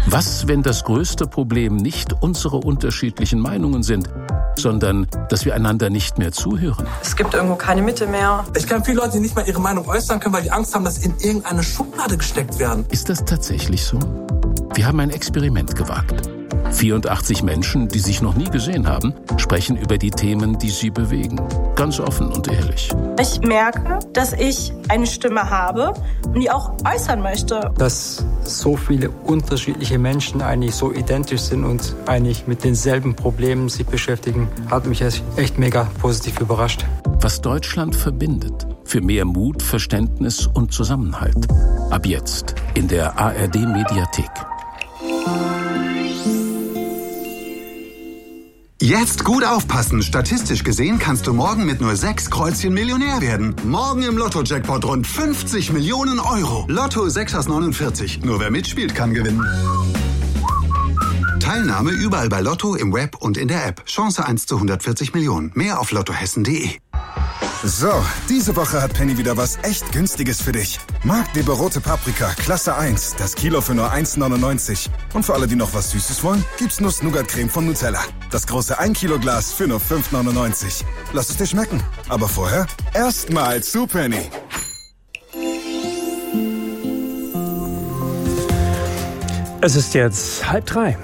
Was, wenn das größte Problem nicht unsere unterschiedlichen Meinungen sind, sondern dass wir einander nicht mehr zuhören? Es gibt irgendwo keine Mitte mehr. Ich kenne viele Leute, die nicht mal ihre Meinung äußern können, weil die Angst haben, dass sie in irgendeine Schublade gesteckt werden. Ist das tatsächlich so? Wir haben ein Experiment gewagt. 84 Menschen, die sich noch nie gesehen haben, sprechen über die Themen, die sie bewegen. Ganz offen und ehrlich. Ich merke, dass ich eine Stimme habe und die auch äußern möchte. Dass so viele unterschiedliche Menschen eigentlich so identisch sind und eigentlich mit denselben Problemen sich beschäftigen, hat mich echt mega positiv überrascht. Was Deutschland verbindet. Für mehr Mut, Verständnis und Zusammenhalt. Ab jetzt in der ARD-Mediathek. Jetzt gut aufpassen. Statistisch gesehen kannst du morgen mit nur 6 Kreuzchen Millionär werden. Morgen im Lotto-Jackpot rund 50 Millionen Euro. Lotto 6 aus 49. Nur wer mitspielt, kann gewinnen. Teilnahme überall bei Lotto, im Web und in der App. Chance 1 zu 140 Millionen. Mehr auf lottohessen.de. So, diese Woche hat Penny wieder was echt Günstiges für dich. Marktleber rote Paprika, Klasse 1, das Kilo für nur 1,99. Und für alle, die noch was Süßes wollen, gibt's Nuss-Nougat-Creme von Nutella. Das große 1 Kilo Glas für nur 5,99. Lass es dir schmecken. Aber vorher erstmal zu Penny. Es ist jetzt 2:30.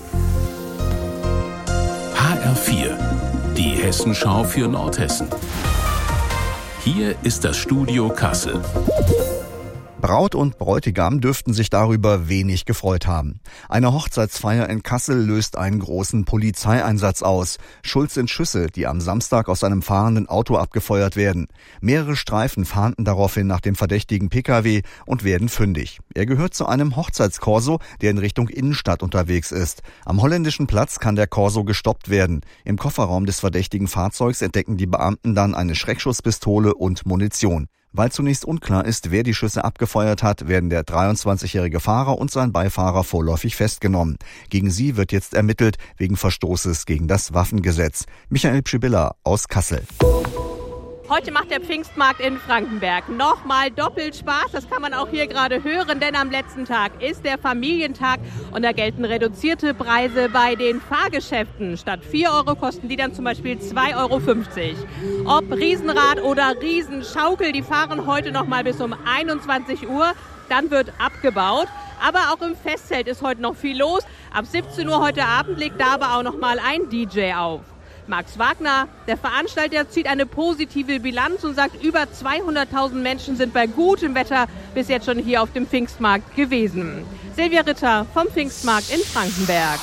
HR4, die Hessenschau für Nordhessen. Hier ist das Studio Kassel. Braut und Bräutigam dürften sich darüber wenig gefreut haben. Eine Hochzeitsfeier in Kassel löst einen großen Polizeieinsatz aus. Schuld sind Schüsse, die am Samstag aus einem fahrenden Auto abgefeuert werden. Mehrere Streifen fahnden daraufhin nach dem verdächtigen Pkw und werden fündig. Er gehört zu einem Hochzeitskorso, der in Richtung Innenstadt unterwegs ist. Am Holländischen Platz kann der Korso gestoppt werden. Im Kofferraum des verdächtigen Fahrzeugs entdecken die Beamten dann eine Schreckschusspistole und Munition. Weil zunächst unklar ist, wer die Schüsse abgefeuert hat, werden der 23-jährige Fahrer und sein Beifahrer vorläufig festgenommen. Gegen sie wird jetzt ermittelt wegen Verstoßes gegen das Waffengesetz. Michael Pschibilla aus Kassel. Heute macht der Pfingstmarkt in Frankenberg nochmal doppelt Spaß. Das kann man auch hier gerade hören, denn am letzten Tag ist der Familientag und da gelten reduzierte Preise bei den Fahrgeschäften. Statt 4 Euro kosten die dann zum Beispiel 2,50 Euro. Ob Riesenrad oder Riesenschaukel, die fahren heute nochmal bis um 21 Uhr. Dann wird abgebaut. Aber auch im Festzelt ist heute noch viel los. Ab 17 Uhr heute Abend legt da aber auch nochmal ein DJ auf. Max Wagner, der Veranstalter, zieht eine positive Bilanz und sagt, über 200.000 Menschen sind bei gutem Wetter bis jetzt schon hier auf dem Pfingstmarkt gewesen. Silvia Ritter vom Pfingstmarkt in Frankenberg.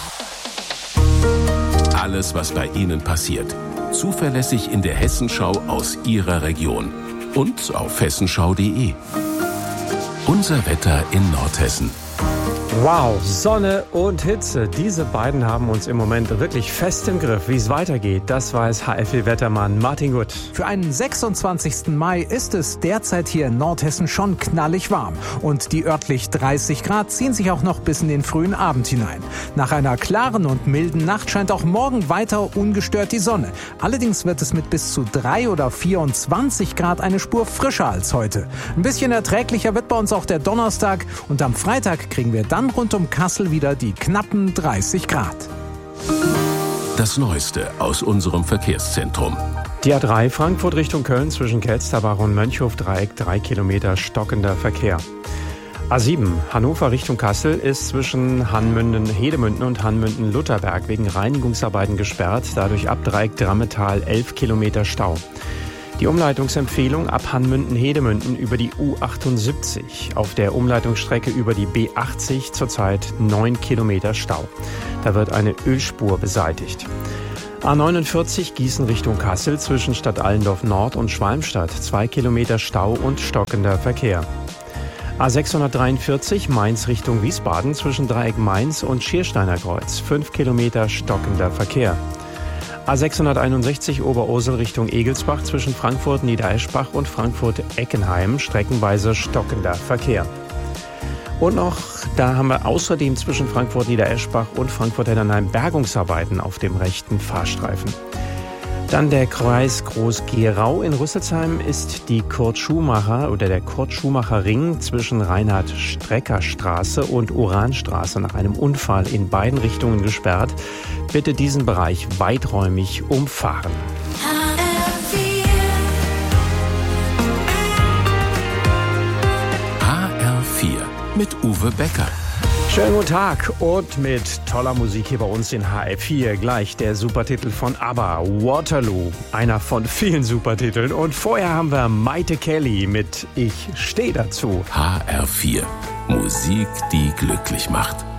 Alles, was bei Ihnen passiert. Zuverlässig in der Hessenschau aus Ihrer Region. Und auf hessenschau.de. Unser Wetter in Nordhessen. Wow, Sonne und Hitze. Diese beiden haben uns im Moment wirklich fest im Griff. Wie es weitergeht, das weiß HFL-Wettermann Martin Gutt. Für einen 26. Mai ist es derzeit hier in Nordhessen schon knallig warm. Und die örtlich 30 Grad ziehen sich auch noch bis in den frühen Abend hinein. Nach einer klaren und milden Nacht scheint auch morgen weiter ungestört die Sonne. Allerdings wird es mit bis zu 3 oder 24 Grad eine Spur frischer als heute. Ein bisschen erträglicher wird bei uns auch der Donnerstag. Und am Freitag kriegen wir dann rund um Kassel wieder die knappen 30 Grad. Das Neueste aus unserem Verkehrszentrum. Die A3 Frankfurt Richtung Köln zwischen Kelsterbach und Mönchhof-Dreieck 3 Kilometer stockender Verkehr. A7 Hannover Richtung Kassel ist zwischen Hedemünden und Hanmünden-Lutherberg wegen Reinigungsarbeiten gesperrt. Dadurch ab Dreieck Drammetal 11 Kilometer Stau. Die Umleitungsempfehlung ab Hanmünden-Hedemünden über die U78. Auf der Umleitungsstrecke über die B80 zurzeit 9 Kilometer Stau. Da wird eine Ölspur beseitigt. A49 Gießen Richtung Kassel zwischen Stadt Allendorf Nord und Schwalmstadt 2 Kilometer Stau und stockender Verkehr. A643 Mainz Richtung Wiesbaden zwischen Dreieck Mainz und Schiersteiner Kreuz 5 Kilometer stockender Verkehr. A661 Oberursel Richtung Egelsbach zwischen Frankfurt Niedereschbach und Frankfurt Eckenheim streckenweise stockender Verkehr. Und noch, da haben wir außerdem zwischen Frankfurt Niedereschbach und Frankfurt Hennenheim Bergungsarbeiten auf dem rechten Fahrstreifen. Dann der Kreis Groß-Gerau in Rüsselsheim ist der Kurt-Schumacher-Ring zwischen Reinhard-Strecker-Straße und Uranstraße nach einem Unfall in beiden Richtungen gesperrt. Bitte diesen Bereich weiträumig umfahren. HR4 mit Uwe Becker. Schönen guten Tag und mit toller Musik hier bei uns in HR4 gleich der Supertitel von ABBA, Waterloo, einer von vielen Supertiteln. Und vorher haben wir Maite Kelly mit Ich steh dazu. HR4, Musik, die glücklich macht.